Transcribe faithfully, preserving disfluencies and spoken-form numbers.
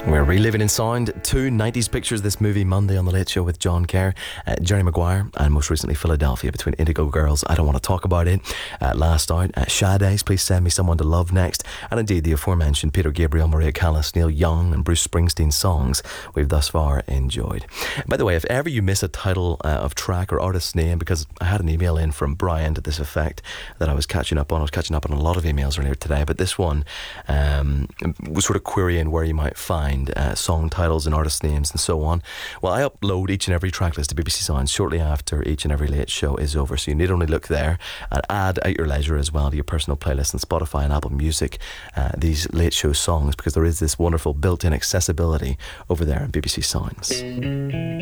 We're reliving in sound two nineties pictures this movie Monday on The Late Show with John Kerr, uh, Jerry Maguire, and most recently Philadelphia between Indigo Girls. I Don't Want to Talk About It. Uh, last out, uh, Sade, Please Send Me Someone to Love next. And indeed the aforementioned Peter Gabriel, Maria Callas, Neil Young and Bruce Springsteen songs we've thus far enjoyed. By the way, if ever you miss a title uh, of track or artist's name, because I had an email in from Brian to this effect that I was catching up on. I was catching up on a lot of emails earlier today, but this one um, was sort of querying where you might find Uh, song titles and artist names and so on. Well, I upload each and every track list to B B C Sounds shortly after each and every Late Show is over, so you need only look there and add at your leisure as well to your personal playlist on Spotify and Apple Music uh, these Late Show songs, because there is this wonderful built-in accessibility over there on B B C Sounds.